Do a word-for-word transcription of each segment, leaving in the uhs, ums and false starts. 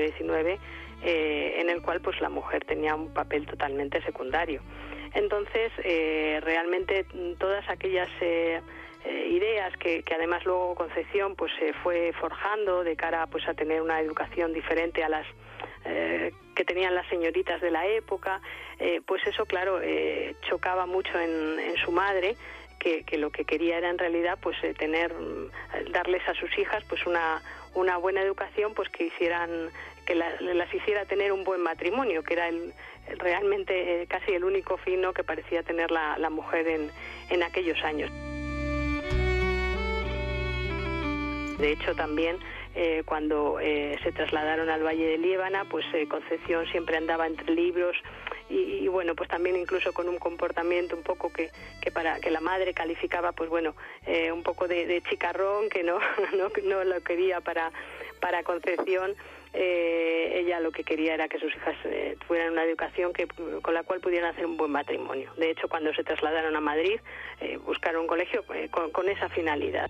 diecinueve, eh, en el cual pues la mujer tenía un papel totalmente secundario. Entonces, eh, realmente todas aquellas eh, eh, ideas que, que además luego Concepción pues se fue forjando de cara pues a tener una educación diferente a las eh, que tenían las señoritas de la época, eh, pues eso, claro, eh, chocaba mucho en, en su madre, que, que lo que quería era en realidad pues eh, tener, darles a sus hijas pues una una buena educación, pues que hicieran, que la, las hiciera tener un buen matrimonio, que era el, el realmente eh, casi el único fin, ¿no?, que parecía tener la, la mujer en, en aquellos años. De hecho, también eh, cuando eh, se trasladaron al Valle de Liébana, pues eh, Concepción siempre andaba entre libros y, y bueno, pues también incluso con un comportamiento un poco que, que para que la madre calificaba, pues bueno, eh, un poco de, de chicarrón, que no, no, no lo quería para, para Concepción. Eh, ella lo que quería era que sus hijas eh, tuvieran una educación que, con la cual pudieran hacer un buen matrimonio. De hecho, cuando se trasladaron a Madrid, eh, buscaron un colegio eh, con, con esa finalidad.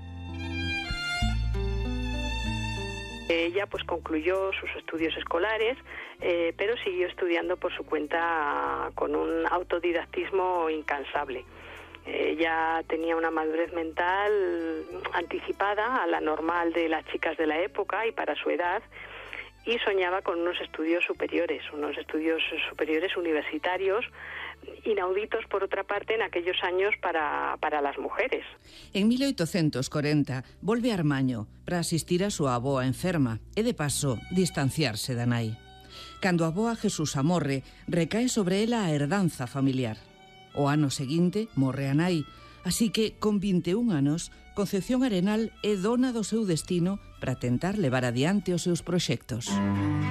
Ella pues concluyó sus estudios escolares, eh, pero siguió estudiando por su cuenta con un autodidactismo incansable. Ella tenía una madurez mental anticipada a la normal de las chicas de la época y para su edad, y soñaba con unos estudios superiores, unos estudios superiores universitarios, inauditos por otra parte en aquellos años para, para las mujeres. En mil oitocentos corenta volve a Armaño para asistir a súa avoa enferma e de paso distanciarse da nai. Cando a avoa Jesús morre, recae sobre ela a herdanza familiar. O ano seguinte morre a nai, así que con vinte e un anos Concepción Arenal é dona do seu destino para tentar levar adiante os seus proxectos.